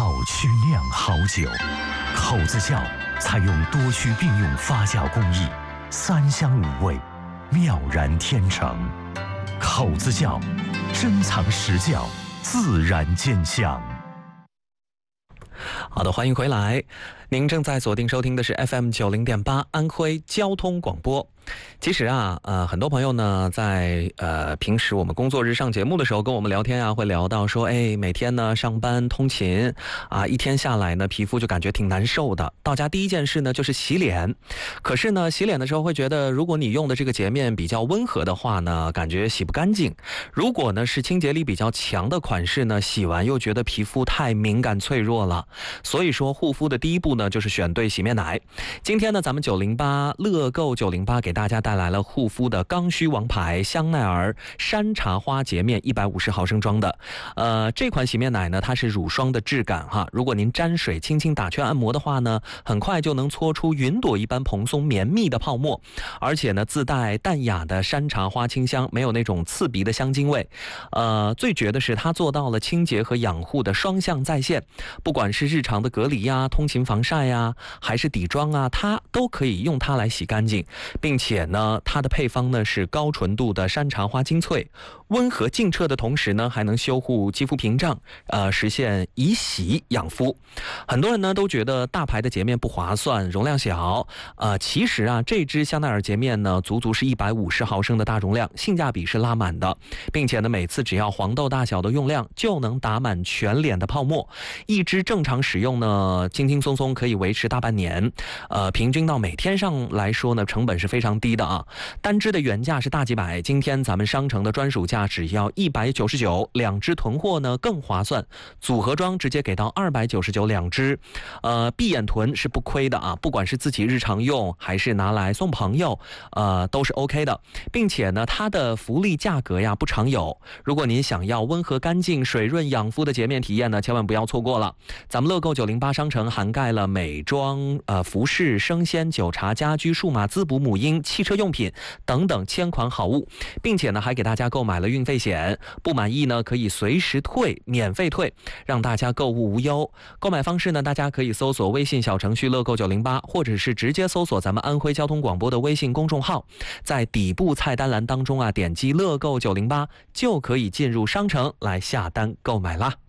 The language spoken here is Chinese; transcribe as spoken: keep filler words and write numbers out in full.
好曲酿好酒。口子窖采用多须并用发酵工艺，三香五味，妙然天成。口子窖，珍藏实窖，自然见香。 好的，欢迎回来。您正在锁定收听的是 F M 九零点八安徽交通广播。其实啊，呃，很多朋友呢，在呃平时我们工作日上节目的时候，跟我们聊天啊，会聊到说，哎，每天呢上班通勤啊，一天下来呢，皮肤就感觉挺难受的。到家第一件事呢，就是洗脸。可是呢，洗脸的时候会觉得，如果你用的这个洁面比较温和的话呢，感觉洗不干净；如果呢是清洁力比较强的款式呢，洗完又觉得皮肤太敏感脆弱了。所以说，护肤的第一步呢，就是选对洗面奶。今天呢，咱们九零八乐购九零八给大家带来了护肤的刚需王牌香奈儿山茶花洁面一百五十毫升装的。呃，这款洗面奶呢，它是乳霜的质感哈。如果您沾水轻轻打圈按摩的话呢，很快就能搓出云朵一般蓬松绵密的泡沫，而且呢，自带淡雅的山茶花清香，没有那种刺鼻的香精味。呃，最绝的是它做到了清洁和养护的双向在线，不管是日常的隔离呀、通勤防晒呀，还是底妆啊，它都可以用它来洗干净，并且呢，它的配方呢是高纯度的山茶花精粹，温和净澈的同时呢，还能修护肌肤屏障，呃，实现以洗养肤。很多人呢都觉得大牌的洁面不划算，容量小，呃，其实啊，这支香奈儿洁面呢，足足是一百五十毫升的大容量，性价比是拉满的，并且呢，每次只要黄豆大小的用量，就能打满全脸的泡沫。一支正常使用呢，轻轻松松可以维持大半年，呃，平均到每天上来说呢，成本是非常低的啊。单支的原价是大几百，今天咱们商城的专属价只要一百九十九，两支囤货呢更划算，组合装直接给到二百九十九两支，呃，闭眼囤是不亏的啊，不管是自己日常用还是拿来送朋友，呃，都是 OK 的，并且呢，它的福利价格呀不常有。如果您想要温和干净、水润养肤的洁面体验呢，千万不要错过了。咱们乐购九零八商城涵盖了美妆、呃服饰、生鲜、酒茶、家居、数码滋补、母婴、汽车用品等等千款好物，并且呢还给大家购买了运费险，不满意呢可以随时退，免费退，让大家购物无忧。购买方式呢，大家可以搜索微信小程序乐购九零八，或者是直接搜索咱们安徽交通广播的微信公众号，在底部菜单栏当中啊，点击乐购九零八就可以进入商城来下单购买啦。